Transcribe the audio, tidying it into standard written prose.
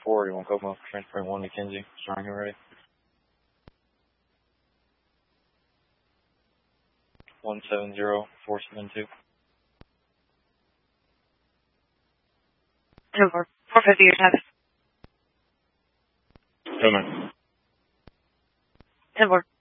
4, you want Como, transferring 1 McKenzie, starting ready. 170472. 450, your time. 10-4.